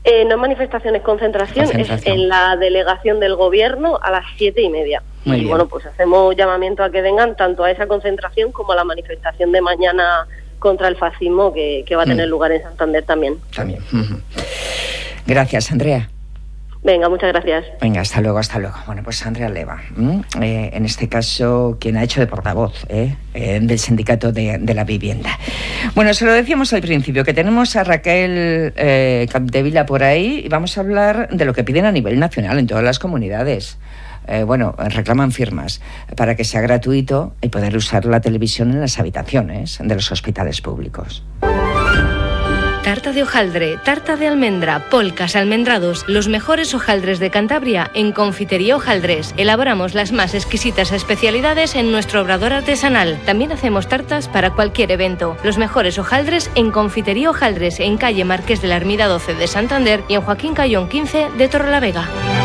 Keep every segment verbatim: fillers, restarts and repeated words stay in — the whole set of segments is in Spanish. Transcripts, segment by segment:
Eh, no manifestaciones, concentración, concentración, es en la delegación del gobierno a las siete y media. Muy y bien. Bueno, pues hacemos llamamiento a que vengan tanto a esa concentración como a la manifestación de mañana contra el fascismo que, que va a tener mm. lugar en Santander también. También. Uh-huh. Gracias, Andrea. Venga, muchas gracias. Venga, hasta luego, hasta luego. Bueno, pues Andrea Leva, ¿m? Eh, en este caso, quien ha hecho de portavoz ¿eh? Eh, del sindicato de, de la vivienda. Bueno, se lo decíamos al principio, que tenemos a Raquel eh, Capdevila por ahí y vamos a hablar de lo que piden a nivel nacional en todas las comunidades. Eh, bueno, reclaman firmas para que sea gratuito y poder usar la televisión en las habitaciones de los hospitales públicos. Tarta de hojaldre, tarta de almendra, polcas, almendrados, los mejores hojaldres de Cantabria en Confitería Hojaldres. Elaboramos las más exquisitas especialidades en nuestro obrador artesanal. También hacemos tartas para cualquier evento. Los mejores hojaldres en Confitería Hojaldres, en calle Marqués de la Ermida doce de Santander y en Joaquín Cayón quince de Torrelavega.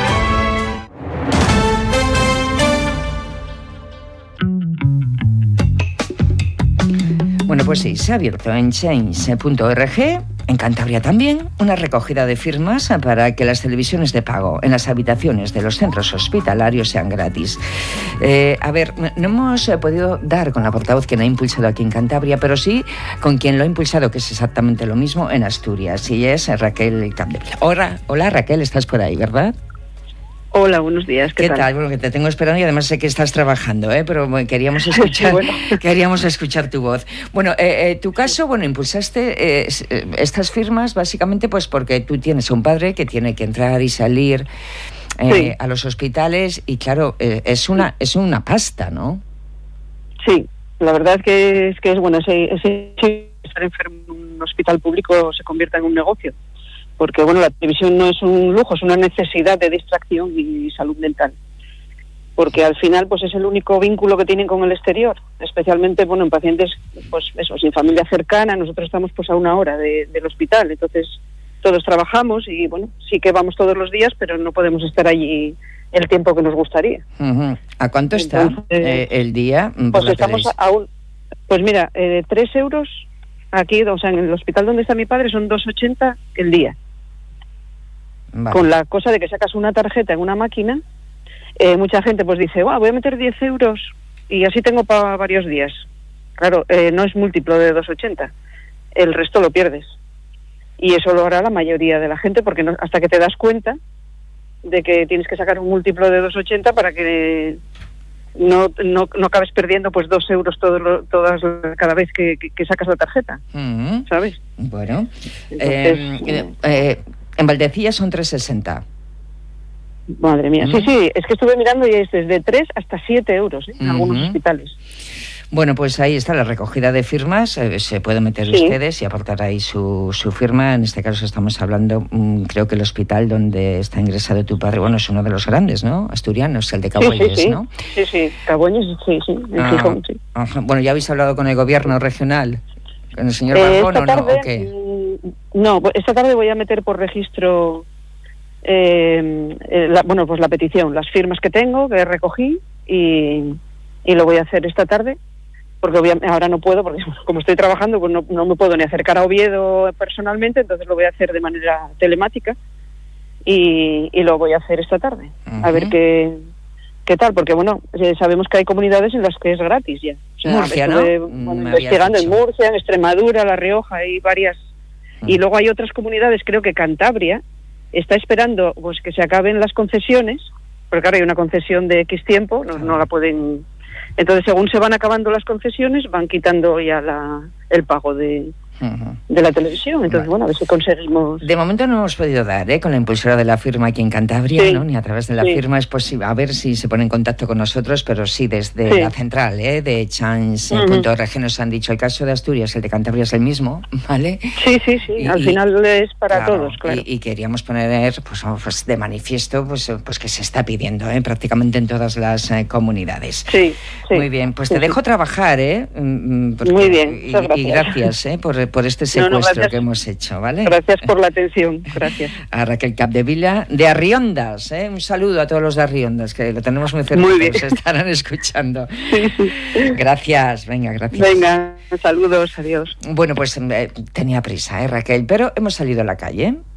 Bueno, pues sí, se ha abierto en change punto org, en Cantabria también, una recogida de firmas para que las televisiones de pago en las habitaciones de los centros hospitalarios sean gratis. Eh, a ver, no hemos podido dar con la portavoz que lo ha impulsado aquí en Cantabria, pero sí con quien lo ha impulsado, que es exactamente lo mismo en Asturias, y es Raquel Capdevila. Hola, hola Raquel, estás por ahí, ¿verdad? Hola, buenos días. ¿Qué, ¿Qué tal? tal? Bueno, que te tengo esperando y además sé que estás trabajando, ¿eh? Pero bueno, queríamos escuchar, bueno. queríamos escuchar tu voz. Bueno, eh, eh, tu caso, bueno, impulsaste eh, estas firmas básicamente pues porque tú tienes un padre que tiene que entrar y salir eh, sí. a los hospitales y claro, eh, es una es una pasta, ¿no? Sí, la verdad es que es que es bueno, ese, ese estar enfermo en un hospital público se convierta en un negocio. Porque, bueno, la televisión no es un lujo, es una necesidad de distracción y salud mental. Porque al final, pues es el único vínculo que tienen con el exterior. Especialmente, bueno, en pacientes, pues eso, sin familia cercana. Nosotros estamos pues a una hora de, del hospital. Entonces, todos trabajamos y, bueno, sí que vamos todos los días, pero no podemos estar allí el tiempo que nos gustaría. Uh-huh. ¿A cuánto está Entonces, eh, el día? Pues estamos a, a un... Pues mira, eh, tres euros aquí, o sea, en el hospital donde está mi padre son dos ochenta el día. Vale. Con la cosa de que sacas una tarjeta en una máquina, eh, mucha gente pues dice, wow, voy a meter diez euros y así tengo para varios días. Claro, eh, no es múltiplo de dos ochenta, el resto lo pierdes. Y eso lo hará la mayoría de la gente porque no, hasta que te das cuenta de que tienes que sacar un múltiplo de dos ochenta para que no no, no acabes perdiendo pues dos euros todo lo, todas cada vez que, que, que sacas la tarjeta, uh-huh. ¿sabes? Bueno, Entonces, eh, eh, en Valdecilla son tres sesenta. Madre mía, uh-huh. sí, sí, es que estuve mirando y es desde tres hasta siete euros ¿eh? en uh-huh. algunos hospitales. Bueno, pues ahí está la recogida de firmas, eh, se pueden meter sí. ustedes y aportar ahí su, su firma. En este caso estamos hablando, mmm, creo que el hospital donde está ingresado tu padre, bueno, es uno de los grandes, ¿no? Asturianos, el de Cabueñes, sí, sí, sí. ¿no? Sí, sí, Cabueñes, sí, sí, en ah, Gijón, sí. Ajá. Bueno, ¿ya habéis hablado con el gobierno regional? ¿Con el señor eh, Barbón o no? Tarde, ¿O qué? No, esta tarde voy a meter por registro, eh, eh, la, bueno, pues la petición, las firmas que tengo, que recogí, y, y lo voy a hacer esta tarde, porque obviamente ahora no puedo, porque como estoy trabajando, pues no, no me puedo ni acercar a Oviedo personalmente, entonces lo voy a hacer de manera telemática, y, y lo voy a hacer esta tarde, uh-huh. a ver qué... ¿Qué tal? Porque, bueno, eh, sabemos que hay comunidades en las que es gratis ya. O sea, Murcia, estuve, ¿no? bueno, investigando en Murcia, en Extremadura, La Rioja, hay varias. Uh-huh. Y luego hay otras comunidades, creo que Cantabria está esperando pues que se acaben las concesiones, porque claro, hay una concesión de X tiempo, no, uh-huh. no la pueden... Entonces, según se van acabando las concesiones, van quitando ya la, el pago de... Uh-huh. de la televisión, entonces vale. bueno, a ver si conseguimos. De momento no hemos podido dar, ¿eh? Con la impulsora de la firma aquí en Cantabria, sí. ¿no? Ni a través de la sí. firma es posible, a ver si se pone en contacto con nosotros, pero sí desde sí. la central, ¿eh? De change punto org uh-huh. nos han dicho, el caso de Asturias, el de Cantabria es el mismo, ¿vale? Sí, sí, sí, y, al y, final es para claro, todos, claro. Y, y queríamos poner, pues, pues de manifiesto, pues, pues que se está pidiendo, ¿eh? Prácticamente en todas las eh, comunidades. Sí, sí. Muy bien, pues sí, te sí. dejo trabajar, ¿eh? Porque, Muy bien, y, gracias. y gracias, ¿eh? Por por este secuestro no, no, que hemos hecho, ¿vale? Gracias por la atención, gracias. A Raquel Capdevila de Arriondas, ¿eh? Un saludo a todos los de Arriondas, que lo tenemos muy cerca, muy bien. Se estarán escuchando. Sí, sí. Gracias, venga, gracias. Venga, saludos, adiós. Bueno, pues eh, tenía prisa, ¿eh, Raquel? Pero hemos salido a la calle.